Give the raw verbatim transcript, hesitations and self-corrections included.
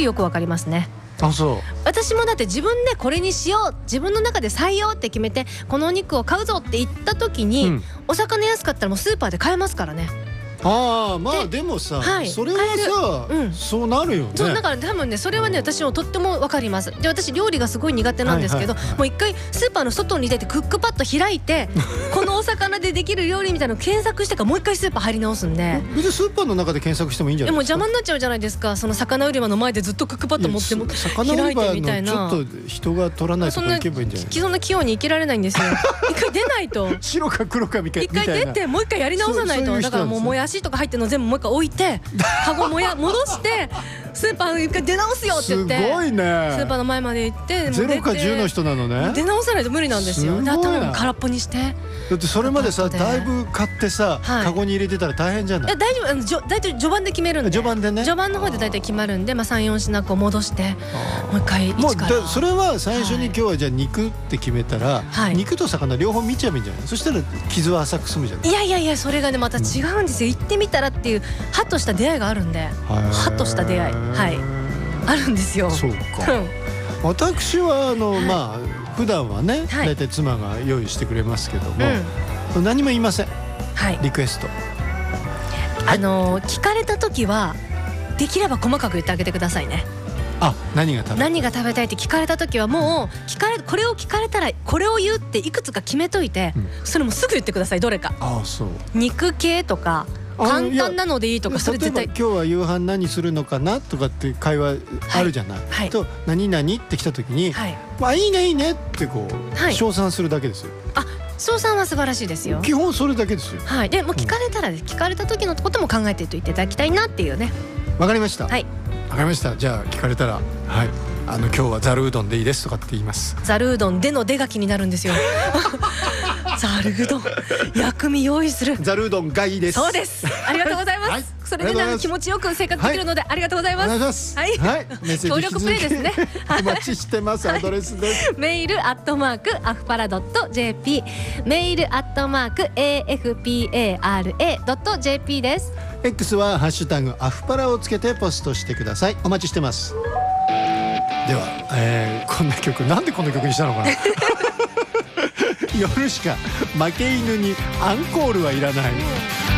よくわかりますね。 あ、そう。 私もだって自分でこれにしよう、自分の中で採用って決めてこのお肉を買うぞって言った時に、うん、お魚安かったらもうスーパーで買えますからね。 ああ、まあでもさ、はい、それはさ、うん、そうなるよね。 そうだから多分ね、それはね私もとっても分かります。で、私料理がすごい苦手なんですけど、はいはいはい、もう一回スーパーの外に出てクックパッド開いてこのお魚でできる料理みたいなの検索してからもう一回スーパー入り直すんで。 別にスーパーの中で検索してもいいんじゃないですか。 でも邪魔になっちゃうじゃないですか。その魚売り場の前でずっとクックパッド持っても開いてみたいな。 ちょっと人が取らないとこ行けばいいんじゃない。 そんな器用に生きられないんですよ。一回出ないと白か黒かみたいな。 一回出てもう一回やり直さないと。だからもうもやしとか入ってるの全部もう一回置いてカゴもや戻してスーパー一回出直すよって言って、 すごいね。 スーパーの前まで行ってゼロかじゅうの人なのね。 出直さないと無理なんですよ。で、頭も空っぽにして。 だってそれまでさ、だいぶ買ってさ、はい、カゴに入れてたら大変じゃない。 いや大丈夫、あのじょ大体序盤で決めるんで。 序盤でね。 序盤の方で大体決まるんで、まあさん、よん品こう戻してもう一回もう一から。 それは最初に今日はじゃあ肉って決めたら、はい、肉と魚両方見ちゃえばいいんじゃない。そしたら傷は浅く済むじゃない。 いやいやいや、それがねまた違うんですよ。行ってみたらっていうハッとした出会いがあるんで、ハッとした出会い、はいあるんですよ。 そうか。私はあの、はい、まあ普段はね、はい、大体妻が用意してくれますけども、うん、何も言いません、はい、リクエスト。 あのー、聞かれた時はできれば細かく言ってあげてくださいね。 あ、何が食べたい何が食べたいって聞かれた時はもう聞かれこれを聞かれたらこれを言うっていくつか決めといて、うん、それもすぐ言ってください。どれか。 あ、そう。 肉系とか簡単なのでいいとか、それ絶対。 例えば今日は夕飯何するのかなとかって会話あるじゃない、はいはい、と何々って来た時に、はい、まあいいねいいねってこう、はい、称賛するだけですよ。 あ、称賛は素晴らしいですよ。 基本それだけですよ。 はい。でも聞かれたら、うん、聞かれた時のことも考えておいていただきたいなっていうね。 わかりました。 はい。 わかりました。じゃあ聞かれたら、はい、あの今日はざるうどんでいいですとかって言います。 ざるうどんでの出が気になるんですよ。ざるうどん薬味用意する。 ざるうどんがいいです。 そうです。ありがとうございます。はい、それでなんか気持ちよく生活できるので、はい、ありがとうございます。 お願いします。 はい。 はい、メッセージ協力プレイですね。 お待ちしてます。アドレスです。 メールアットマークアフパラドット ジェーピー、メールアットマーク エーエフピーエーアールエードットジェーピー です。 X はハッシュタグアフパラをつけてポストしてください。お待ちしてます。では、えー、こんな曲なんでこんな曲にしたのかな。夜しか負け犬にアンコールはいらない。